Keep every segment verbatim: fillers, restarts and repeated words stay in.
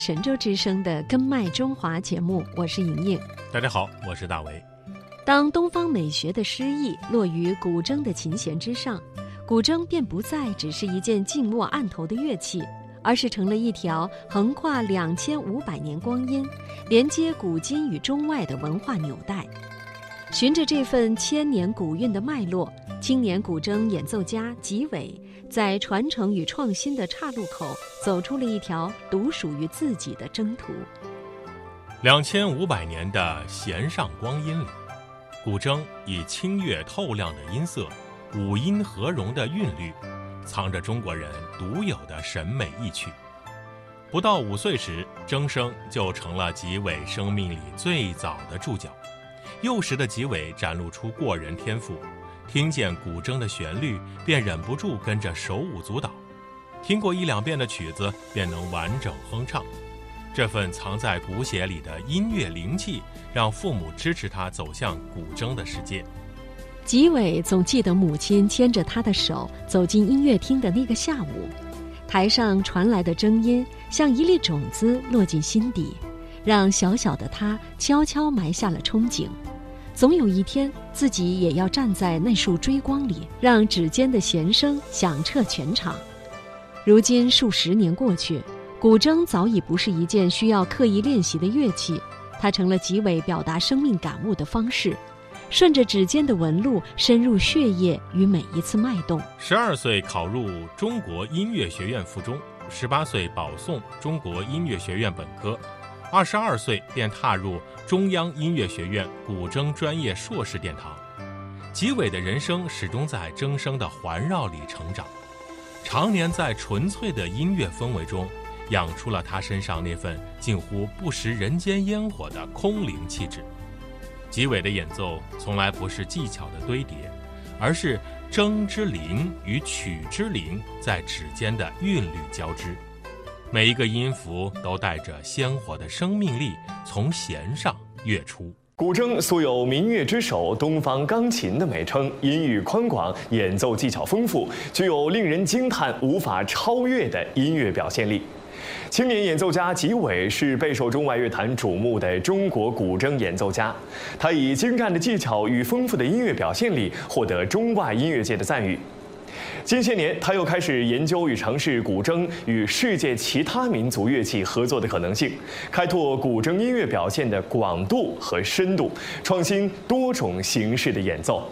神州之声的根脉中华节目，我是莹莹。 大家好，我是大为。 当东方美学的诗意落于古筝的琴弦之上，古筝便不再只是一件静默案头的乐器，而是成了一条横跨两千五百年光阴，连接古今与中外的文化纽带。循着这份千年古韵的脉络，青年古筝演奏家吉伟在传承与创新的岔路口走出了一条独属于自己的征途。 两千五百年的弦上光阴里，古筝以清越透亮的音色，五音合融的韵律，藏着中国人独有的审美意趣。不到五岁时，筝声就成了吉伟生命里最早的注脚。幼时的吉伟展露出过人天赋，听见古筝的旋律便忍不住跟着手舞足蹈，听过一两遍的曲子便能完整哼唱。这份藏在骨血里的音乐灵气，让父母支持他走向古筝的世界。 吉伟总记得母亲牵着他的手走进音乐厅的那个下午，台上传来的筝音像一粒种子落进心底，让小小的他悄悄埋下了憧憬，总有一天自己也要站在那束追光里，让指尖的弦声响彻全场。如今数十年过去，古筝早已不是一件需要刻意练习的乐器，它成了吉伟表达生命感悟的方式，顺着指尖的纹路深入血液与每一次脉动。 十二岁考入中国音乐学院附中，十八岁保送中国音乐学院本科，二十二岁便踏入中央音乐学院古筝专业硕士殿堂。吉伟的人生始终在筝声的环绕里成长，常年在纯粹的音乐氛围中，养出了他身上那份近乎不食人间烟火的空灵气质。吉伟的演奏从来不是技巧的堆叠，而是筝之灵与曲之灵在指尖的韵律交织，每一个音符都带着鲜活的生命力从弦上跃出。 古筝素有民乐之首、东方钢琴的美称，音域宽广，演奏技巧丰富，具有令人惊叹、无法超越的音乐表现力。青年演奏家吉伟是备受中外乐坛瞩目的中国古筝演奏家，他以精湛的技巧与丰富的音乐表现力获得中外音乐界的赞誉。近些年，他又开始研究与尝试古筝与世界其他民族乐器合作的可能性，开拓古筝音乐表现的广度和深度，创新多种形式的演奏。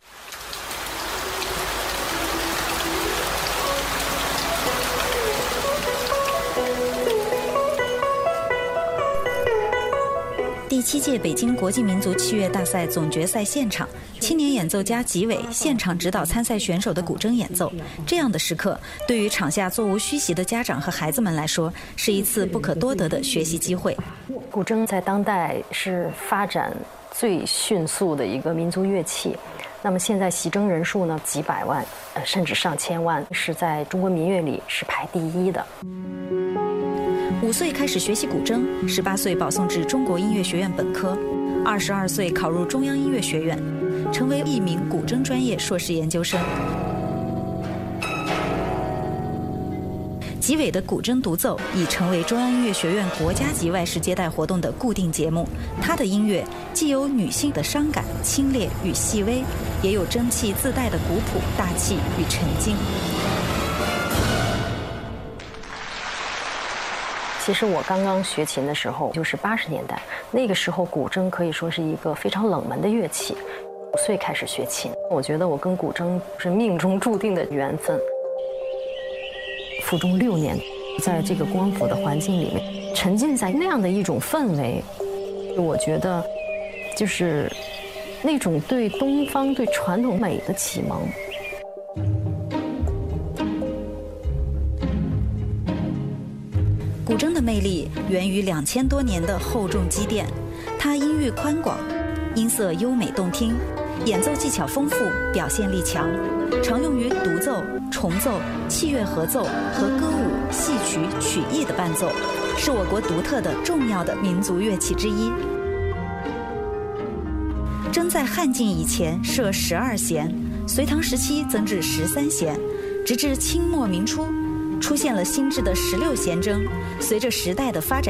第七届北京国际民族器乐大赛总决赛现场，青年演奏家吉伟现场指导参赛选手的古筝演奏。这样的时刻，对于场下座无虚席的家长和孩子们来说，是一次不可多得的学习机会。 古筝在当代是发展最迅速的一个民族乐器，那么现在习筝人数呢几百万，呃，甚至上千万，是在中国民乐里是排第一的。 五岁开始学习古筝，十八岁保送至中国音乐学院本科，二十二岁考入中央音乐学院，成为一名古筝专业硕士研究生。吉伟的古筝独奏已成为中央音乐学院国家级外事接待活动的固定节目。他的音乐既有女性的伤感、清冽与细微，也有蒸汽自带的古朴、大气与沉静。 其实我刚刚学琴的时候就是八十年代，那个时候古筝可以说是一个非常冷门的乐器。五岁开始学琴，我觉得我跟古筝是命中注定的缘分。附中六年，在这个光谱的环境里面，沉浸在那样的一种氛围，我觉得就是那种对东方、对传统美的启蒙。 古筝的魅力源于两千多年的厚重积淀，它音域宽广，音色优美动听，演奏技巧丰富，表现力强，常用于独奏、重奏、器乐合奏和歌舞、戏曲、曲艺的伴奏，是我国独特的重要的民族乐器之一。筝在汉晋以前设十二弦，隋唐时期增至十三弦，直至清末明初， 出现了新制的十六弦筝。随着时代的发展，